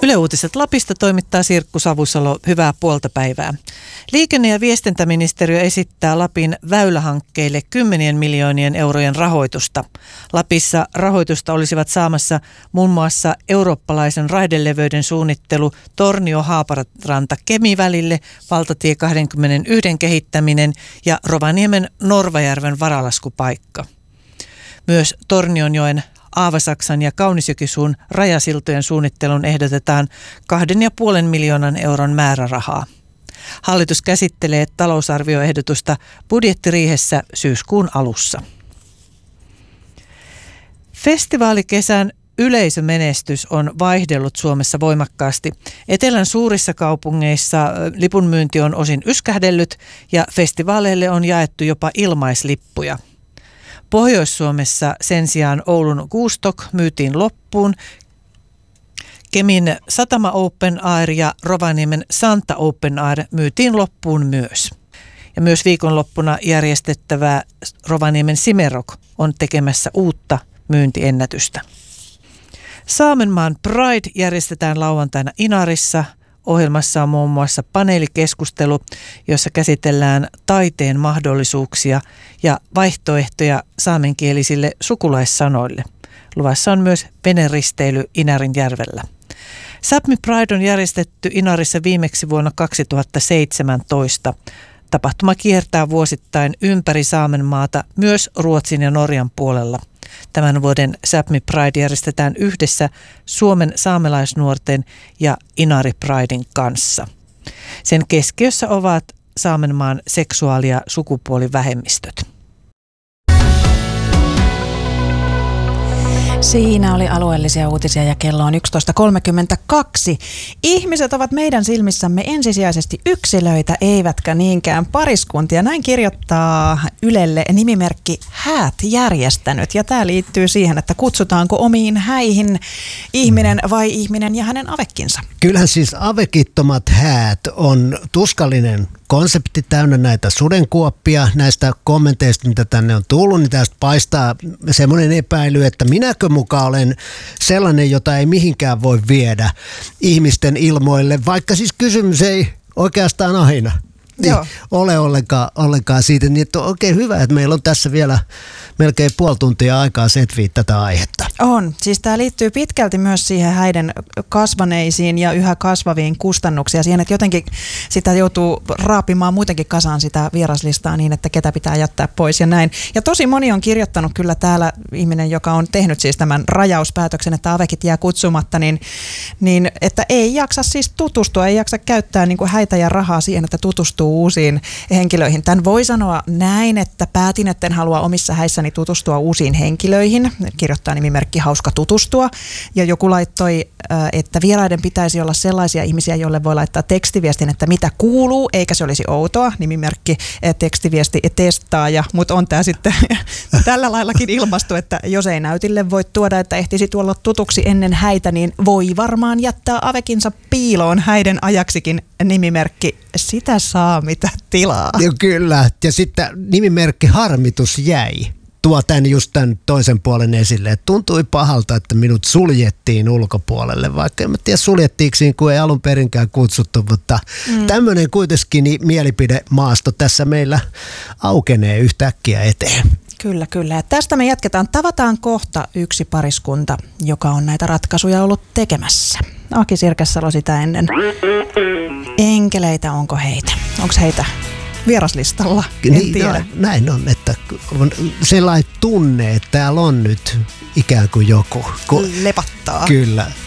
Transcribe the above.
Yle Uutiset Lapista toimittaa Sirkku Savusalo. Hyvää puolta päivää. Liikenne- ja viestintäministeriö esittää Lapin väylähankkeille 10 miljoonien eurojen rahoitusta. Lapissa rahoitusta olisivat saamassa muun muassa eurooppalaisen raideleveyden suunnittelu Tornio-Haaparanta-Kemi-välille, valtatie 21 kehittäminen ja Rovaniemen Norvajärven varalaskupaikka. Myös Tornionjoen, Aavasaksan ja Kaunisjokisuun rajasiltojen suunnitteluun ehdotetaan 2,5 miljoonan euron määrärahaa. Hallitus käsittelee talousarvioehdotusta budjettiriihessä syyskuun alussa. Festivaalikesän yleisömenestys on vaihdellut Suomessa voimakkaasti. Etelän suurissa kaupungeissa lipunmyynti on osin yskähdellyt ja festivaaleille on jaettu jopa ilmaislippuja. Pohjois-Suomessa sen sijaan Oulun Goostok myytiin loppuun, Kemin Satama Open Air ja Rovaniemen Santa Open Air myytiin loppuun myös. Ja myös viikonloppuna järjestettävää Rovaniemen Simerok on tekemässä uutta myyntiennätystä. Saamenmaan Pride järjestetään lauantaina Inarissa. Ohjelmassa on muun muassa paneelikeskustelu, jossa käsitellään taiteen mahdollisuuksia ja vaihtoehtoja saamenkielisille sukulaissanoille. Luvassa on myös veneristeily Inarinjärvellä. Sápmi Pride on järjestetty Inarissa viimeksi vuonna 2017. Tapahtuma kiertää vuosittain ympäri Saamenmaata, myös Ruotsin ja Norjan puolella. Tämän vuoden Sápmi Pride järjestetään yhdessä Suomen saamelaisnuorten ja Inari Pridein kanssa. Sen keskiössä ovat Saamenmaan seksuaali- ja sukupuolivähemmistöt. Siinä oli alueellisia uutisia ja kello on 11.32. Ihmiset ovat meidän silmissämme ensisijaisesti yksilöitä, eivätkä niinkään pariskuntia. Näin kirjoittaa Ylelle nimimerkki Häät järjestänyt. Ja tämä liittyy siihen, että kutsutaanko omiin häihin ihminen vai ihminen ja hänen avekkinsa. Kyllähän siis avekittomat häät on tuskallinen konsepti, täynnä näitä sudenkuoppia. Näistä kommenteista, mitä tänne on tullut, niin tästä paistaa semmoinen epäily, että minäkö mukaan olen sellainen, jota ei mihinkään voi viedä ihmisten ilmoille, vaikka siis kysymys ei oikeastaan aina ole ollenkaan siitä. Niin että on oikein hyvä, että meillä on tässä vielä melkein puoli tuntia aikaa setviä tätä aihetta. On. Siis tämä liittyy pitkälti myös siihen häiden kasvaneisiin ja yhä kasvaviin kustannuksia. Siihen, että jotenkin sitä joutuu raapimaan muutenkin kasaan sitä vieraslistaa niin, että ketä pitää jättää pois ja näin. Ja tosi moni on kirjoittanut kyllä täällä, ihminen, joka on tehnyt siis tämän rajauspäätöksen, että avekit jää kutsumatta, niin että ei jaksa siis tutustua, ei jaksa käyttää niin kuin häitä ja rahaa siihen, että tutustuu uusiin henkilöihin. Tämän voi sanoa näin, että päätin, että en halua omissa häissäni tutustua uusiin henkilöihin. Kirjoittaa nimimerkki Hauska tutustua. Ja joku laittoi, että vieraiden pitäisi olla sellaisia ihmisiä, joille voi laittaa tekstiviestin, että mitä kuuluu, eikä se olisi outoa. Nimimerkki tekstiviesti testaaja, mutta on tämä sitten tällä laillakin ilmastu, että jos ei näytille voi tuoda, että ehtisi tuolla tutuksi ennen häitä, niin voi varmaan jättää avekinsa piiloon häiden ajaksikin. Nimimerkki sitä saa mitä tilaa. Ja kyllä, ja sitten nimimerkki Harmitus jäi. Tuo just tämän toisen puolen esille. Et tuntui pahalta, että minut suljettiin ulkopuolelle, vaikka en tiedä suljettiinko siinä, kun ei alun perinkään kutsuttu, mutta tämmöinen kuitenkin mielipidemaasto tässä meillä aukenee yhtäkkiä eteen. Kyllä, kyllä. Ja tästä me jatketaan. Tavataan kohta yksi pariskunta, joka on näitä ratkaisuja ollut tekemässä. Aki Sirkesalo sitä ennen. Enkeleitä, onko heitä? Onko heitä vieraslistalla? En tiedä. Näin on, että on sellainen tunne, että täällä on nyt ikään kuin joku. Lepattaa. Kyllä.